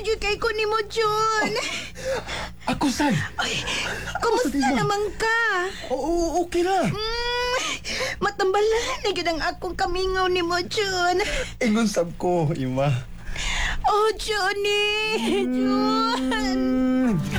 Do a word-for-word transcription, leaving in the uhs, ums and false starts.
gyud kay ko nimo, Jun. Ako, Say. Ay, kumusta naman ka? Oo, okay ra. Mm, matambalan na gyud ang akong kamingaw nimo, Jun. Ingon sab ko, Ima. Oh, Johnny! Jun! Mm.